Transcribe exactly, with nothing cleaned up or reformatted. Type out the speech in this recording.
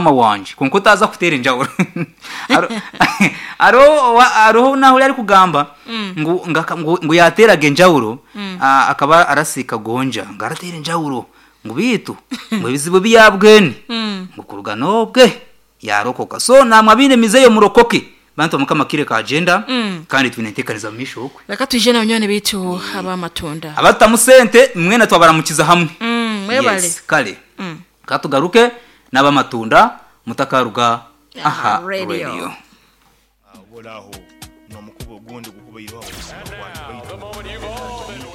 mama wanje konko taza kutera njawuro aro aro naho yari kugamba ngo ngo yateraga njawuro akaba arasika gonja ngaratera njawuro ngo bitu ngo bizibo biyabweni ngo kurugano bwe yarokoka so namwe bine mizeyo murokoke bantu mukamakire ka agenda kandi twinetekaniza mu mishoko reka tuje na nyone bitu aba matunda abatamusente mwene twabaramukiza hamwe mwebale kale katugaruke naba matunda mutakaruga aha radio abolaho no mukubo gundi gukubayiro ubuzima bwanyu bayito